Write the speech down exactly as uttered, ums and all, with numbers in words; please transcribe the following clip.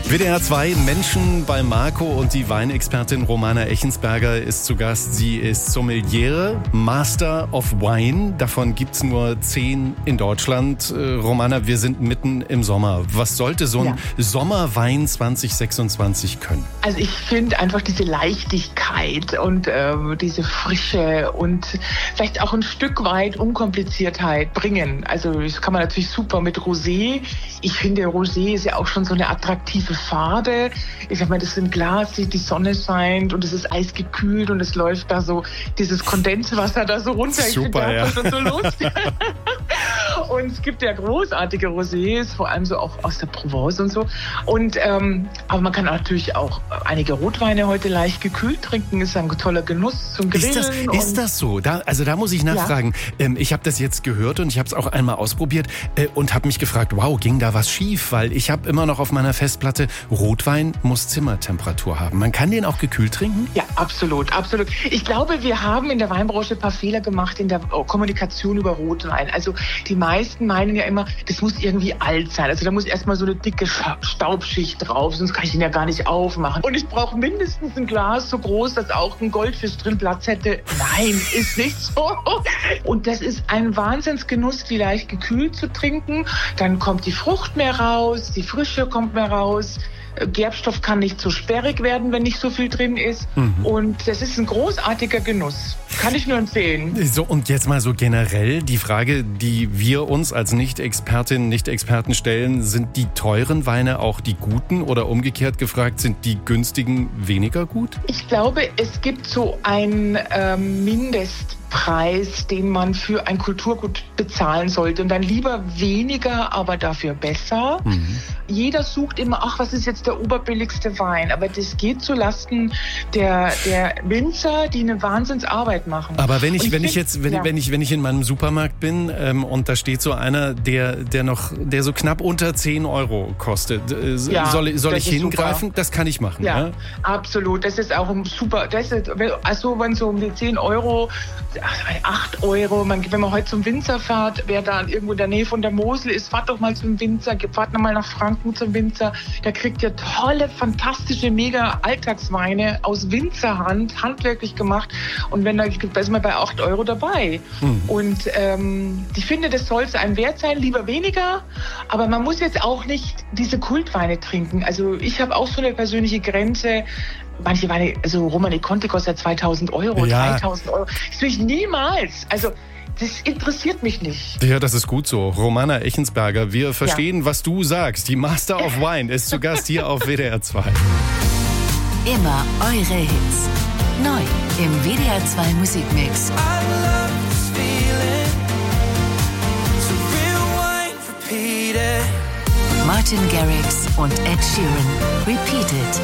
W D R zwei Menschen bei Marco und die Weinexpertin Romana Echensberger ist zu Gast. Sie ist Sommeliere, Master of Wine. Davon gibt's nur zehn in Deutschland. Äh, Romana, wir sind mitten im Sommer. Was sollte so ein ja. Sommerwein zwanzig sechsundzwanzig können? Also ich finde einfach diese Leichtigkeit und äh, diese Frische und vielleicht auch ein Stück weit Unkompliziertheit bringen. Also das kann man natürlich super mit Rosé. Ich finde, Rosé ist ja auch schon so eine attraktive Farbe. Ich sag mal, das ist ein Glas, die Sonne scheint und es ist eisgekühlt und es läuft da so dieses Kondenswasser da so runter. Super, ich finde, ja. das schon so lustig. Und es gibt ja großartige Rosés, vor allem so auch aus der Provence und so. Und ähm, aber man kann natürlich auch einige Rotweine heute leicht gekühlt trinken. Ist ein toller Genuss zum Grillen. Ist das, ist das so? Da, also da muss ich nachfragen. Ja. Ähm, ich habe das jetzt gehört und ich habe es auch einmal ausprobiert äh, und habe mich gefragt, wow, ging da was schief? Weil ich habe immer noch auf meiner Festplatte, Rotwein muss Zimmertemperatur haben. Man kann den auch gekühlt trinken? Ja, absolut, absolut. Ich glaube, wir haben in der Weinbranche ein paar Fehler gemacht in der Kommunikation über Rotwein. Also die meisten meinen ja immer, das muss irgendwie alt sein. Also da muss erstmal so eine dicke Staubschicht drauf, sonst kann ich den ja gar nicht aufmachen. Und ich brauche mindestens ein Glas so groß, dass auch ein Goldfisch drin Platz hätte. Nein, ist nicht so. Und das ist ein Wahnsinnsgenuss, die leicht gekühlt zu trinken. Dann kommt die Frucht mehr raus, die Frische kommt mehr raus. Gerbstoff kann nicht so sperrig werden, wenn nicht so viel drin ist. Mhm. Und das ist ein großartiger Genuss. Kann ich nur empfehlen. So, und jetzt mal so generell die Frage, die wir uns als Nicht-Expertinnen, Nicht-Experten stellen, sind die teuren Weine auch die guten oder umgekehrt gefragt, sind die günstigen weniger gut? Ich glaube, es gibt so ein ähm, Mindestpreis, den man für ein Kulturgut bezahlen sollte. Und dann lieber weniger, aber dafür besser. Mhm. Jeder sucht immer, ach, was ist jetzt der oberbilligste Wein? Aber das geht zu Lasten der, der Winzer, die eine Wahnsinnsarbeit machen. Aber wenn ich, ich wenn find, ich jetzt, wenn, ja. wenn ich, wenn ich in meinem Supermarkt bin ähm, und da steht so einer, der, der noch, der so knapp unter zehn Euro kostet, äh, ja, soll, soll ich hingreifen? Super. Das kann ich machen. Ja, ja, absolut. Das ist auch ein super. Das ist, also wenn so um die zehn Euro, acht Euro, man, wenn man heute zum Winzer fährt, wer da irgendwo in der Nähe von der Mosel ist, fahrt doch mal zum Winzer, fahrt noch mal nach Franken zum Winzer. Der kriegt ja tolle, fantastische, mega Alltagsweine aus Winzerhand, handwerklich gemacht. Und wenn da, da ist man bei acht Euro dabei. Mhm. Und ähm, ich finde, das soll es einem wert sein, lieber weniger. Aber man muss jetzt auch nicht diese Kultweine trinken. Also ich habe auch so eine persönliche Grenze. Manche Weine, also Romanée Conti kostet zweitausend Euro, ja. dreitausend Euro. Das will ich niemals. Also das interessiert mich nicht. Ja, das ist gut so. Romana Echensberger, wir verstehen, ja. was du sagst. Die Master of Wine ist zu Gast hier auf W D R zwei. Immer eure Hits. Neu im W D R zwei Musikmix. Martin Garrix und Ed Sheeran. Repeated.